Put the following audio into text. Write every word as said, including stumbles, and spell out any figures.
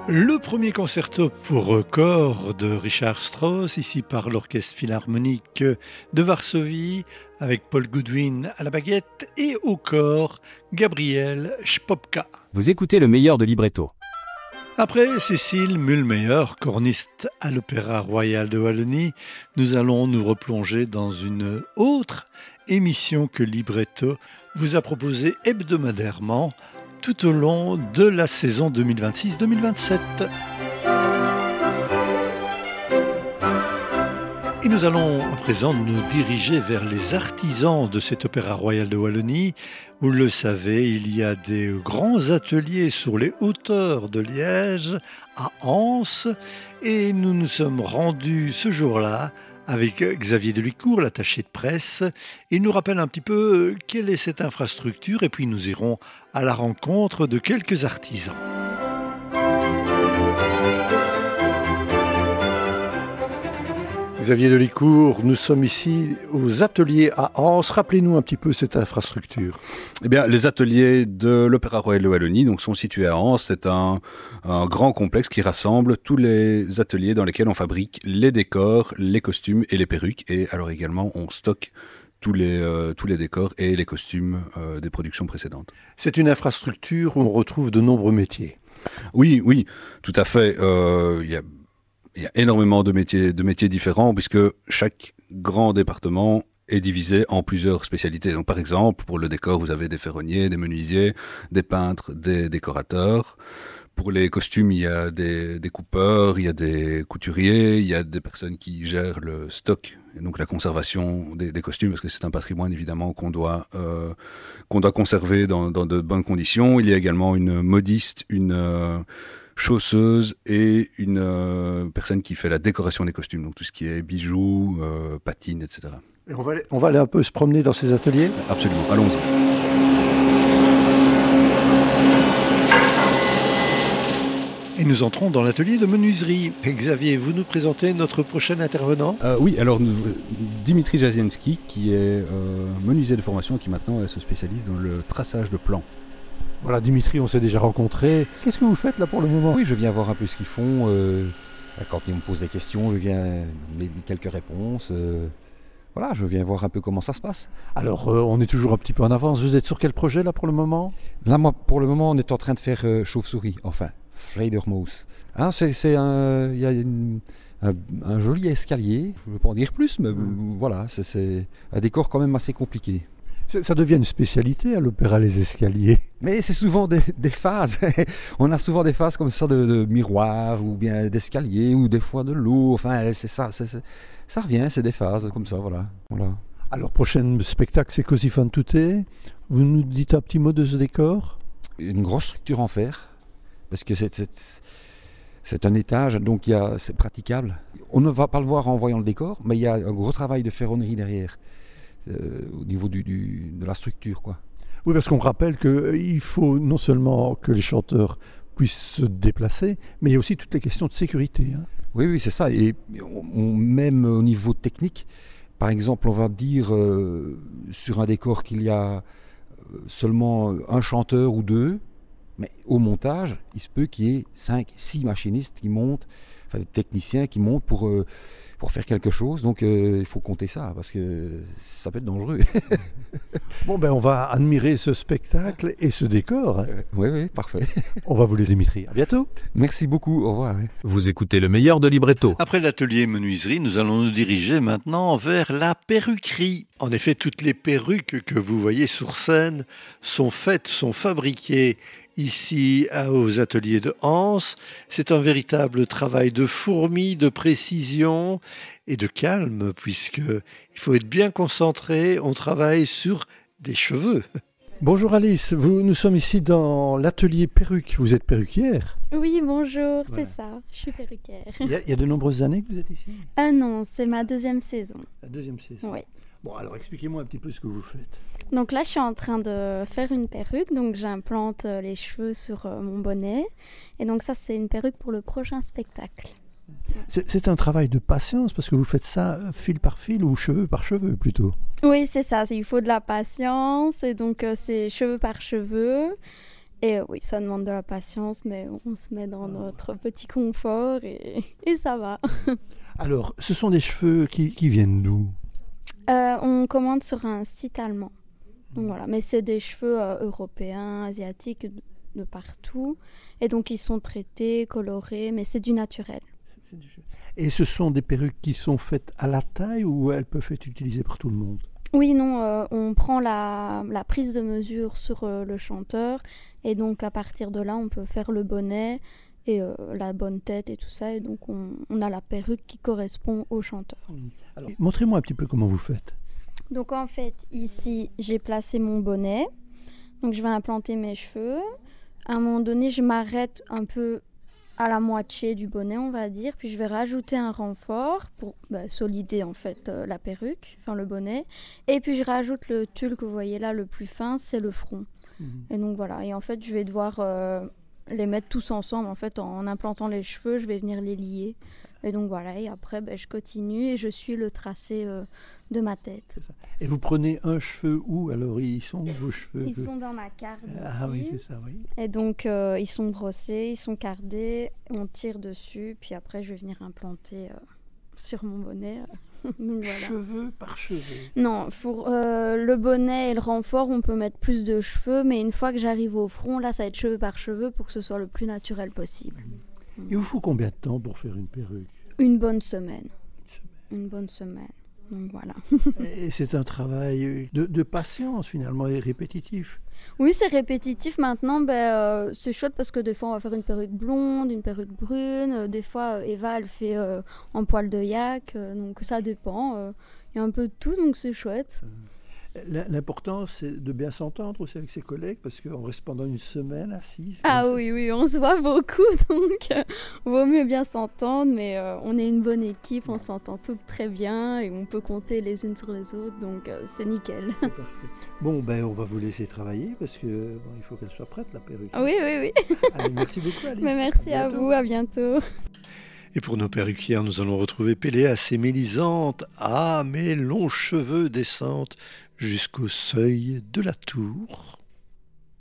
Le premier concerto pour corps de Richard Strauss, ici par l'Orchestre Philharmonique de Varsovie, avec Paul Goodwin à la baguette et au corps Gabriel Špopka. Vous écoutez le meilleur de libretto. Après Cécile Mühlmeyer, corniste à l'Opéra Royal de Wallonie, nous allons nous replonger dans une autre émission que Libretto vous a proposée hebdomadairement tout au long de la saison deux mille vingt-six deux mille vingt-sept. Et nous allons à présent nous diriger vers les artisans de cet Opéra Royal de Wallonie. Vous le savez, il y a des grands ateliers sur les hauteurs de Liège, à Anse, et nous nous sommes rendus ce jour-là avec Xavier Delicourt, l'attaché de presse. Il nous rappelle un petit peu quelle est cette infrastructure, et puis nous irons à la rencontre de quelques artisans. Xavier Delicourt, nous sommes ici aux ateliers à Anse. Rappelez-nous un petit peu cette infrastructure. Eh bien, les ateliers de l'Opéra Royal de Wallonie donc, sont situés à Anse. C'est un, un grand complexe qui rassemble tous les ateliers dans lesquels on fabrique les décors, les costumes et les perruques. Et alors également, on stocke tous les, euh, tous les décors et les costumes euh, des productions précédentes. C'est une infrastructure où on retrouve de nombreux métiers. Oui, oui, tout à fait. Euh, il y a Il y a énormément de métiers, de métiers différents puisque chaque grand département est divisé en plusieurs spécialités. Donc, par exemple, pour le décor, vous avez des ferronniers, des menuisiers, des peintres, des décorateurs. Pour les costumes, il y a des, des coupeurs, il y a des couturiers, il y a des personnes qui gèrent le stock et donc la conservation des, des costumes parce que c'est un patrimoine évidemment qu'on doit, euh, qu'on doit conserver dans, dans de bonnes conditions. Il y a également une modiste, une... Euh, chausseuse et une euh, personne qui fait la décoration des costumes, donc tout ce qui est bijoux, euh, patines, et cetera. Et on va aller, on va aller un peu se promener dans ces ateliers ? Absolument, allons-y. Et nous entrons dans l'atelier de menuiserie. Xavier, vous nous présentez notre prochain intervenant ? euh, Oui, alors nous, Dimitri Jazienski, qui est euh, menuisier de formation, qui maintenant se spécialise dans le traçage de plans. Voilà, Dimitri, on s'est déjà rencontrés. Qu'est-ce que vous faites là pour le moment ? Oui, je viens voir un peu ce qu'ils font. Euh, quand ils me posent des questions, je viens donner quelques réponses. Euh, voilà, je viens voir un peu comment ça se passe. Alors, euh, on est toujours un petit peu en avance. Vous êtes sur quel projet là pour le moment ? Là, moi, pour le moment, on est en train de faire euh, chauve-souris, enfin, Fledermaus. Hein, c'est, c'est un, il y a une, un, un joli escalier. Je ne veux pas en dire plus, mais mmh. voilà, c'est, c'est un décor quand même assez compliqué. Ça devient une spécialité à l'opéra, les escaliers. Mais c'est souvent des, des phases. On a souvent des phases comme ça de, de miroir ou bien d'escalier ou des fois de l'eau. Enfin, c'est ça, c'est, c'est, ça revient, c'est des phases comme ça, voilà. voilà. Alors, prochain spectacle, c'est Così fan tutte. Vous nous dites un petit mot de ce décor ? Une grosse structure en fer, parce que c'est, c'est, c'est un étage, donc il y a, c'est praticable. On ne va pas le voir en voyant le décor, mais il y a un gros travail de ferronnerie derrière. Euh, au niveau du, du, de la structure, quoi. Oui, parce qu'on rappelle qu'il euh, faut non seulement que les chanteurs puissent se déplacer, mais il y a aussi toutes les questions de sécurité. Hein. Oui, oui, c'est ça. Et on, on, même au niveau technique, par exemple, on va dire euh, sur un décor qu'il y a seulement un chanteur ou deux, mais au montage, il se peut qu'il y ait cinq, six machinistes qui montent, enfin des techniciens qui montent pour... Euh, pour faire quelque chose, donc euh, il faut compter ça, parce que ça peut être dangereux. Bon, ben on va admirer ce spectacle et ce décor. Euh, oui, oui, parfait. On va vous les Dimitri. À bientôt. Merci beaucoup, au revoir. Vous écoutez le meilleur de libretto. Après l'atelier menuiserie, nous allons nous diriger maintenant vers la perruquerie. En effet, toutes les perruques que vous voyez sur scène sont faites, sont fabriquées ici aux ateliers de Anse. C'est un véritable travail de fourmi, de précision et de calme, puisqu'il faut être bien concentré. On travaille sur des cheveux. Bonjour Alice, vous, nous sommes ici dans l'atelier perruque. Vous êtes perruquière ? Oui, bonjour, voilà. C'est ça, je suis perruquière. Il y, a, il y a de nombreuses années que vous êtes ici ? Ah non, c'est ma deuxième saison. La deuxième saison ? Oui. Bon, alors expliquez-moi un petit peu ce que vous faites. Donc là, je suis en train de faire une perruque, donc j'implante les cheveux sur mon bonnet. Et donc ça, c'est une perruque pour le prochain spectacle. C'est, c'est un travail de patience parce que vous faites ça fil par fil ou cheveux par cheveux plutôt. Oui, c'est ça, il faut de la patience et donc euh, c'est cheveux par cheveux. Et euh, oui, ça demande de la patience, mais on se met dans notre petit confort et, et ça va. Alors, ce sont des cheveux qui, qui viennent d'où? Euh, on commande sur un site allemand. Donc voilà, mais c'est des cheveux euh, européens, asiatiques, de, de partout. Et donc ils sont traités, colorés, mais c'est du naturel. C'est- c'est du cheveu. Et ce sont des perruques qui sont faites à la taille ou elles peuvent être utilisées par tout le monde? Oui, non, euh, on prend la, la prise de mesure sur euh, le chanteur. Et donc à partir de là, on peut faire le bonnet et euh, la bonne tête et tout ça. Et donc on, on a la perruque qui correspond au chanteur. Alors, montrez-moi un petit peu comment vous faites. Donc en fait, ici, j'ai placé mon bonnet. Donc je vais implanter mes cheveux. À un moment donné, je m'arrête un peu à la moitié du bonnet, on va dire. Puis je vais rajouter un renfort pour bah, solider en fait euh, la perruque, enfin le bonnet. Et puis je rajoute le tulle que vous voyez là, le plus fin, c'est le front. Mhm. Et donc voilà. Et en fait, je vais devoir euh, les mettre tous ensemble. En fait, en implantant les cheveux, je vais venir les lier. Et donc voilà. Et après, bah, je continue et je suis le tracé euh, de ma tête. C'est ça. Et vous prenez un cheveu où? Alors, ils sont où, vos cheveux? Ils sont dans ma carte. Ah oui, ici. c'est ça, oui. Et donc, euh, ils sont brossés, ils sont cardés, on tire dessus, puis après, je vais venir implanter euh, sur mon bonnet. euh. Donc, voilà. Cheveux par cheveux. Non, pour euh, le bonnet et le renfort, on peut mettre plus de cheveux, mais une fois que j'arrive au front, là, ça va être cheveux par cheveux pour que ce soit le plus naturel possible. Il vous faut combien de temps pour faire une perruque? Une bonne semaine. Une bonne semaine. Donc voilà. Et c'est un travail de, de patience finalement et répétitif. Oui, c'est répétitif maintenant. Ben, euh, c'est chouette parce que des fois, on va faire une perruque blonde, une perruque brune. Euh, des fois, euh, Eva, elle fait euh, en poil de yak. euh, donc ça dépend. euh, Il y a un peu de tout, donc c'est chouette. L- L'important, c'est de bien s'entendre aussi avec ses collègues parce qu'on reste pendant une semaine assis. Ah comme ça. oui, oui, on se voit beaucoup, donc euh, vaut mieux bien s'entendre. Mais euh, on est une bonne équipe, on s'entend toutes très bien et on peut compter les unes sur les autres, donc euh, c'est nickel. C'est parfait. Bon, ben, on va vous laisser travailler parce que bon, il faut qu'elle soit prête, la perruque. Oui, oui, oui. Allez, merci beaucoup, Alice. Mais merci à bientôt. vous, à bientôt. Et pour nos perruquières, nous allons retrouver Péléas et Mélisande. Ah, mes longs cheveux descendent jusqu'au seuil de la tour.